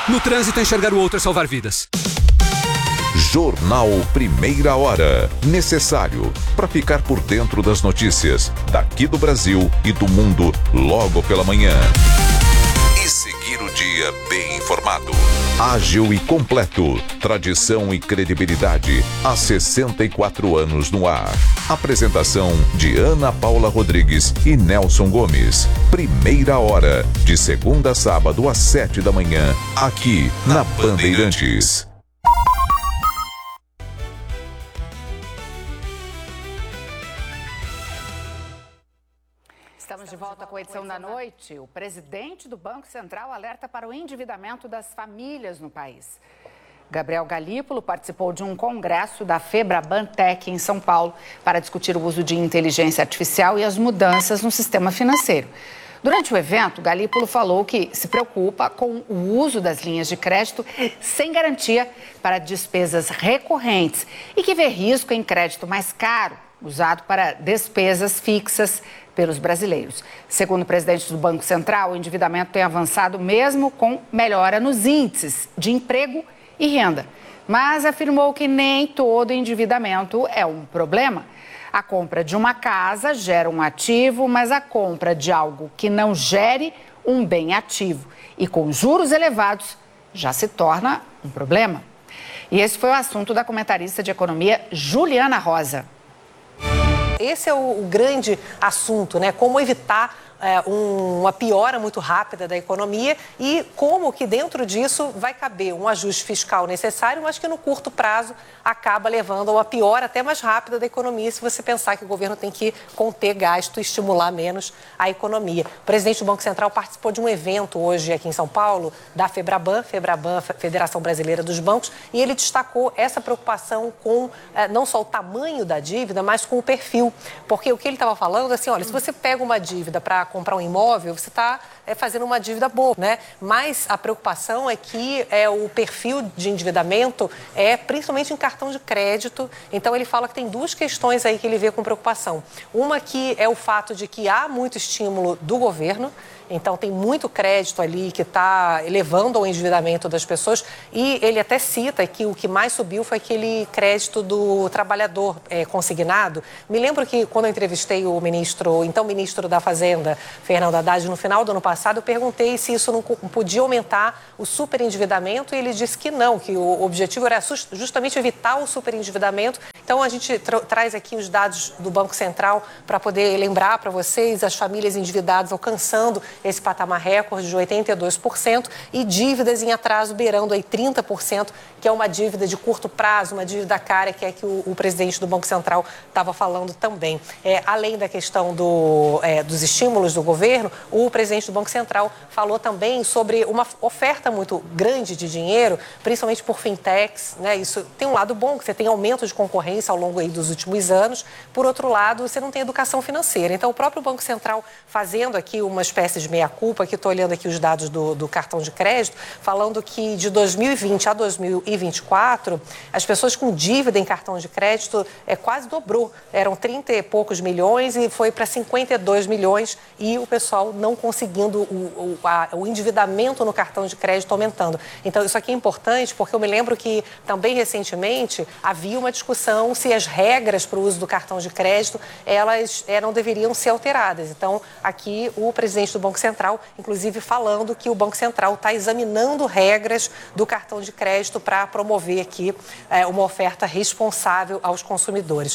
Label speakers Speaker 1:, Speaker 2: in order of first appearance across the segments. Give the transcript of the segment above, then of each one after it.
Speaker 1: No trânsito, enxergar o outro é salvar vidas.
Speaker 2: Jornal Primeira Hora. Necessário para ficar por dentro das notícias daqui do Brasil e do mundo logo pela manhã. E seguir o dia bem informado. Ágil e completo. Tradição e credibilidade. Há 64 anos no ar. Apresentação de Ana Paula Rodrigues e Nelson Gomes. Primeira Hora. De segunda a sábado às 7 da manhã. Aqui na Bandeirantes.
Speaker 3: Estamos de volta com a edição da noite. O presidente do Banco Central alerta para o endividamento das famílias no país. Gabriel Galípolo participou de um congresso da Febraban-Tec em São Paulo para discutir o uso de inteligência artificial e as mudanças no sistema financeiro. Durante o evento, Galípolo falou que se preocupa com o uso das linhas de crédito sem garantia para despesas recorrentes e que vê risco em crédito mais caro, usado para despesas fixas pelos brasileiros. Segundo o presidente do Banco Central, o endividamento tem avançado mesmo com melhora nos índices de emprego e renda. Mas afirmou que nem todo endividamento é um problema. A compra de uma casa gera um ativo, mas a compra de algo que não gere um bem ativo e com juros elevados já se torna um problema. E esse foi o assunto da comentarista de economia Juliana Rosa.
Speaker 4: Esse é o grande assunto, né? Como evitar uma piora muito rápida da economia e como que dentro disso vai caber um ajuste fiscal necessário, mas que no curto prazo acaba levando a uma piora até mais rápida da economia, se você pensar que o governo tem que conter gasto e estimular menos a economia. O presidente do Banco Central participou de um evento hoje aqui em São Paulo, da Febraban, Federação Brasileira dos Bancos, e ele destacou essa preocupação com não só o tamanho da dívida, mas com o perfil. Porque o que ele estava falando, assim, olha, se você pega uma dívida para comprar um imóvel, você está fazendo uma dívida boa, né? Mas a preocupação é que o perfil de endividamento é principalmente em cartão de crédito. Então, ele fala que tem duas questões aí que ele vê com preocupação. Uma que é o fato de que há muito estímulo do governo. Então, tem muito crédito ali que está elevando o endividamento das pessoas. E ele até cita que o que mais subiu foi aquele crédito do trabalhador consignado. Me lembro que quando eu entrevistei o então ministro da Fazenda, Fernando Haddad, no final do ano passado, eu perguntei se isso não podia aumentar o superendividamento e ele disse que não, que o objetivo era justamente evitar o superendividamento. Então, a gente traz aqui os dados do Banco Central para poder lembrar para vocês as famílias endividadas alcançando esse patamar recorde de 82% e dívidas em atraso beirando aí 30%, que é uma dívida de curto prazo, uma dívida cara, que é que o presidente do Banco Central estava falando também. Além da questão dos estímulos do governo, o presidente do Banco Central falou também sobre uma oferta muito grande de dinheiro, principalmente por fintechs, né? Isso tem um lado bom, que você tem aumento de concorrência ao longo aí dos últimos anos. Por outro lado, você não tem educação financeira. Então, o próprio Banco Central fazendo aqui uma espécie de meia-culpa, que estou olhando aqui os dados do cartão de crédito, falando que de 2020 a 2024, as pessoas com dívida em cartão de crédito quase dobrou. Eram 30 e poucos milhões e foi para 52 milhões e o pessoal não conseguindo o endividamento no cartão de crédito aumentando. Então, isso aqui é importante porque eu me lembro que também recentemente havia uma discussão se as regras para o uso do cartão de crédito, elas não deveriam ser alteradas. Então, aqui o presidente do Banco Central, inclusive falando que o Banco Central está examinando regras do cartão de crédito para promover aqui uma oferta responsável aos consumidores.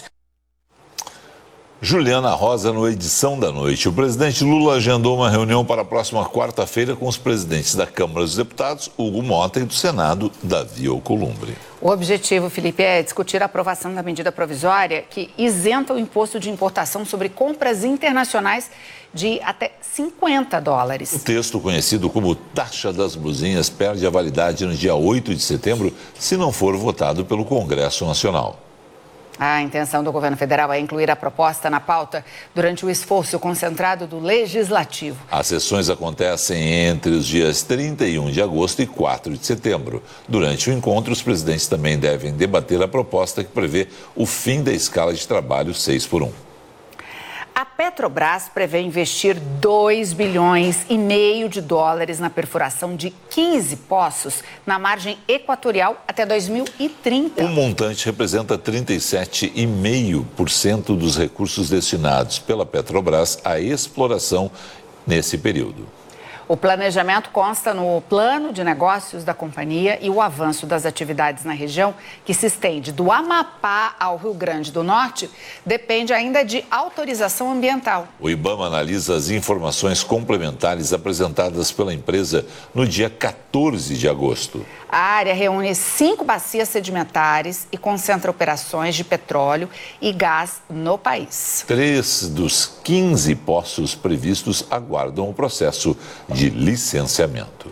Speaker 5: Juliana Rosa, no Edição da Noite. O presidente Lula agendou uma reunião para a próxima quarta-feira com os presidentes da Câmara dos Deputados, Hugo Mota, e do Senado, Davi Alcolumbre.
Speaker 3: O objetivo, Felipe, é discutir a aprovação da medida provisória que isenta o imposto de importação sobre compras internacionais de até $50.
Speaker 5: O texto, conhecido como Taxa das Blusinhas, perde a validade no dia 8 de setembro, se não for votado pelo Congresso Nacional.
Speaker 3: A intenção do governo federal é incluir a proposta na pauta durante o esforço concentrado do Legislativo.
Speaker 5: As sessões acontecem entre os dias 31 de agosto e 4 de setembro. Durante o encontro, os presidentes também devem debater a proposta que prevê o fim da escala de trabalho 6x1.
Speaker 3: A Petrobras prevê investir 2,5 bilhões de dólares na perfuração de 15 poços na margem equatorial até 2030.
Speaker 5: O montante representa 37,5% dos recursos destinados pela Petrobras à exploração nesse período.
Speaker 3: O planejamento consta no plano de negócios da companhia e o avanço das atividades na região, que se estende do Amapá ao Rio Grande do Norte, depende ainda de autorização ambiental.
Speaker 5: O IBAMA analisa as informações complementares apresentadas pela empresa no dia 14 de agosto.
Speaker 3: A área reúne 5 bacias sedimentares e concentra operações de petróleo e gás no país.
Speaker 5: 3 dos 15 poços previstos aguardam o processo de licenciamento.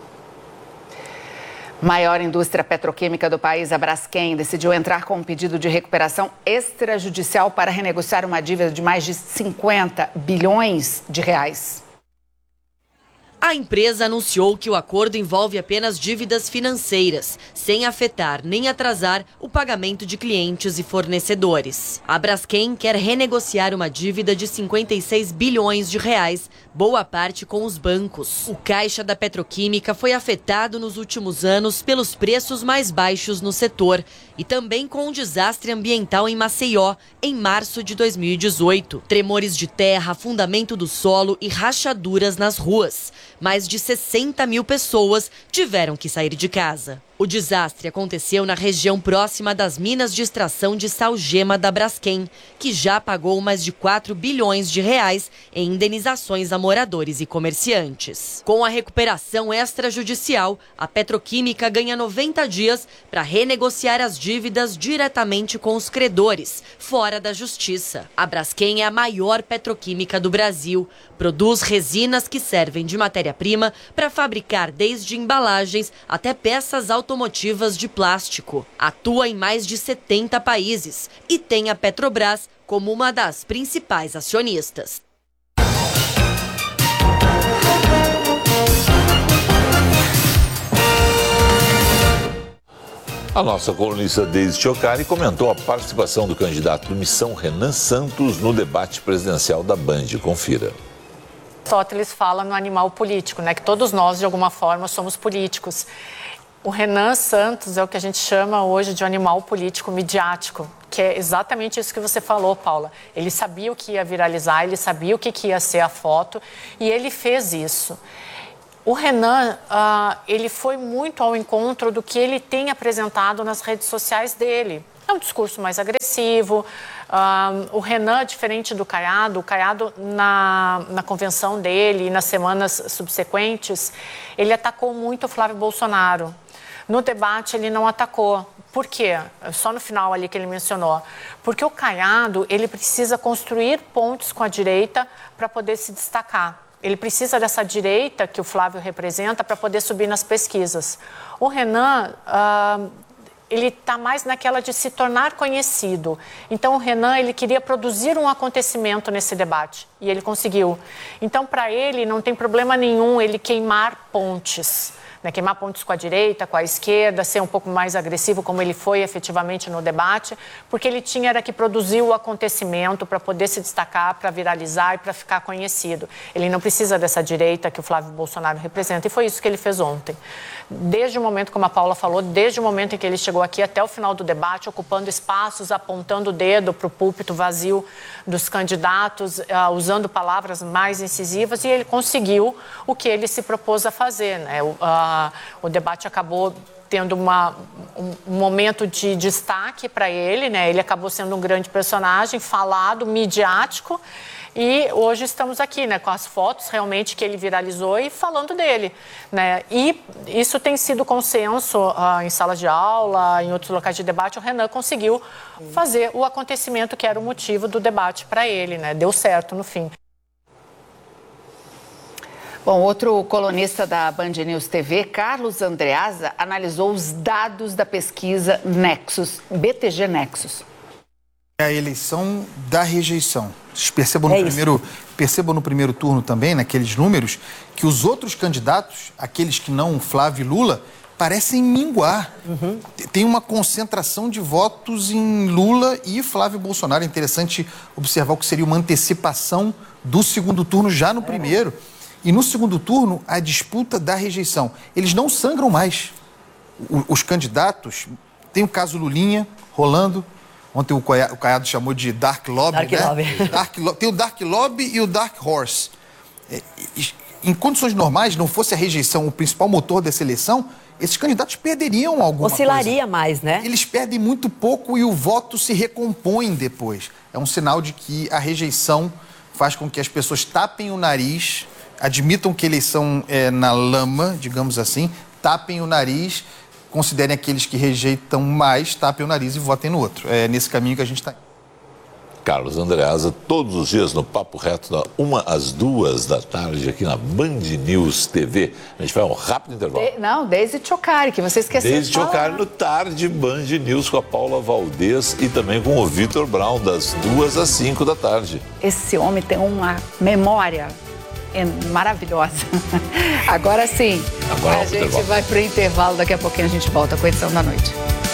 Speaker 3: Maior indústria petroquímica do país, a Braskem, decidiu entrar com um pedido de recuperação extrajudicial para renegociar uma dívida de mais de 50 bilhões de reais.
Speaker 6: A empresa anunciou que o acordo envolve apenas dívidas financeiras, sem afetar nem atrasar o pagamento de clientes e fornecedores. A Braskem quer renegociar uma dívida de 56 bilhões de reais, boa parte com os bancos. O caixa da petroquímica foi afetado nos últimos anos pelos preços mais baixos no setor e também com um desastre ambiental em Maceió, em março de 2018. Tremores de terra, afundamento do solo e rachaduras nas ruas. Mais de 60 mil pessoas tiveram que sair de casa. O desastre aconteceu na região próxima das minas de extração de salgema da Braskem, que já pagou mais de 4 bilhões de reais em indenizações a moradores e comerciantes. Com a recuperação extrajudicial, a petroquímica ganha 90 dias para renegociar as dívidas diretamente com os credores, fora da justiça. A Braskem é a maior petroquímica do Brasil. Produz resinas que servem de matéria-prima para fabricar desde embalagens até peças automotivas de plástico. Atua em mais de 70 países e tem a Petrobras como uma das principais acionistas.
Speaker 5: A nossa colunista Deise Chocari comentou a participação do candidato do Missão Renan Santos no debate presidencial da Band. Confira.
Speaker 7: Aristóteles fala no animal político, né? Que todos nós, de alguma forma, somos políticos. O Renan Santos é o que a gente chama hoje de um animal político midiático, que é exatamente isso que você falou, Paula. Ele sabia o que ia viralizar, ele sabia o que ia ser a foto e ele fez isso. O Renan, ele foi muito ao encontro do que ele tem apresentado nas redes sociais dele. É um discurso mais agressivo. O Renan, diferente do Caiado, o Caiado na convenção dele e nas semanas subsequentes, ele atacou muito o Flávio Bolsonaro. No debate ele não atacou. Por quê? Só no final ali que ele mencionou. Porque o Caiado, ele precisa construir pontes com a direita para poder se destacar. Ele precisa dessa direita que o Flávio representa para poder subir nas pesquisas. O Renan... ele está mais naquela de se tornar conhecido. Então, o Renan, ele queria produzir um acontecimento nesse debate, e ele conseguiu. Então, para ele, não tem problema nenhum ele queimar pontes, né? Queimar pontes com a direita, com a esquerda, ser um pouco mais agressivo, como ele foi efetivamente no debate, porque ele tinha era que produzir o acontecimento para poder se destacar, para viralizar e para ficar conhecido. Ele não precisa dessa direita que o Flávio Bolsonaro representa, e foi isso que ele fez ontem. Desde o momento, como a Paula falou, desde o momento em que ele chegou aqui até o final do debate, ocupando espaços, apontando o dedo para o púlpito vazio dos candidatos, usando palavras mais incisivas, e ele conseguiu o que ele se propôs a fazer, né? O debate acabou tendo um momento de destaque para ele, né? Ele acabou sendo um grande personagem, falado, midiático. E hoje estamos aqui, né, com as fotos realmente que ele viralizou e falando dele, né? E isso tem sido consenso em salas de aula, em outros locais de debate. O Renan conseguiu fazer o acontecimento que era o motivo do debate para ele, né? Deu certo no fim.
Speaker 3: Bom, outro colunista da Band News TV, Carlos Andreasa, analisou os dados da pesquisa Nexus, BTG Nexus.
Speaker 8: É a eleição da rejeição. Vocês percebam no primeiro turno também, naqueles números, que os outros candidatos, aqueles que não Flávio e Lula, parecem minguar. Tem uma concentração de votos em Lula e Flávio Bolsonaro. É interessante observar o que seria uma antecipação do segundo turno já no primeiro. E no segundo turno, a disputa da rejeição. Eles não sangram mais. Os candidatos, tem o caso Lulinha rolando. Ontem o Caiado chamou de Dark Lobby, tem o Dark Lobby e o Dark Horse. Em condições normais, não fosse a rejeição o principal motor dessa eleição, esses candidatos perderiam alguma
Speaker 9: Oscilaria mais, né?
Speaker 8: Eles perdem muito pouco e o voto se recompõe depois. É um sinal de que a rejeição faz com que as pessoas tapem o nariz, admitam que eles são na lama, digamos assim, tapem o nariz, considerem aqueles que rejeitam mais, tapem o nariz e votem no outro. É nesse caminho que a gente está.
Speaker 5: Carlos Andreasa, todos os dias no Papo Reto, da 1 às 2 da tarde, aqui na Band News TV. A gente vai um rápido intervalo.
Speaker 3: Daisy Chocari, que você esqueceu
Speaker 5: Daisy
Speaker 3: de falar.
Speaker 5: Chocari no Tarde Band News com a Paula Valdez e também com o Vitor Brown, das 2 às 5 da tarde.
Speaker 3: Esse homem tem uma memória maravilhosa. Agora sim, a gente vai para o intervalo. Daqui a pouquinho a gente volta com a edição da noite.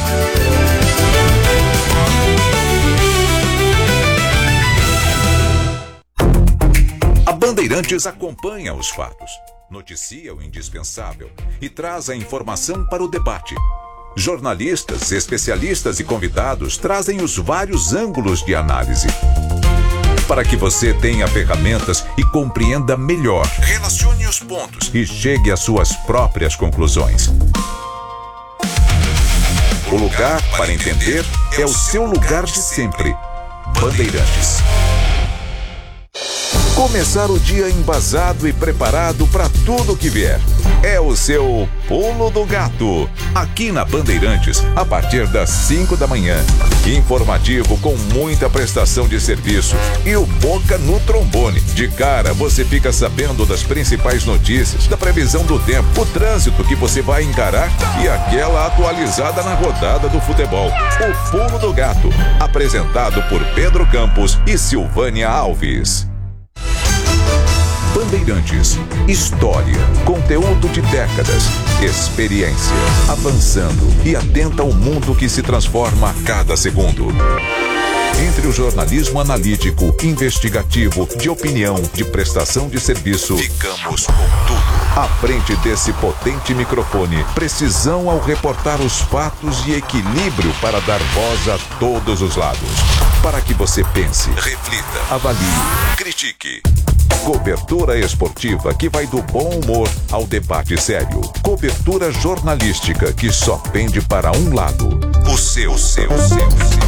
Speaker 2: A Bandeirantes acompanha os fatos, noticia o indispensável e traz a informação para o debate. Jornalistas, especialistas e convidados trazem os vários ângulos de análise. Para que você tenha ferramentas e compreenda melhor, relacione os pontos e chegue às suas próprias conclusões. O lugar para entender é o seu lugar de sempre. Bandeirantes. Começar o dia embasado e preparado para tudo que vier. É o seu Pulo do Gato. Aqui na Bandeirantes, a partir das 5 da manhã. Informativo com muita prestação de serviço. E o Boca no trombone. De cara, você fica sabendo das principais notícias, da previsão do tempo, o trânsito que você vai encarar e aquela atualizada na rodada do futebol. O Pulo do Gato. Apresentado por Pedro Campos e Silvânia Alves. Bandeirantes, história, conteúdo de décadas, experiência, avançando e atenta ao mundo que se transforma a cada segundo. Entre o jornalismo analítico, investigativo, de opinião, de prestação de serviço, ficamos com tudo. À frente desse potente microfone, precisão ao reportar os fatos e equilíbrio para dar voz a todos os lados. Para que você pense, reflita, avalie, critique. Cobertura esportiva que vai do bom humor ao debate sério. Cobertura jornalística que só pende para um lado. O seu.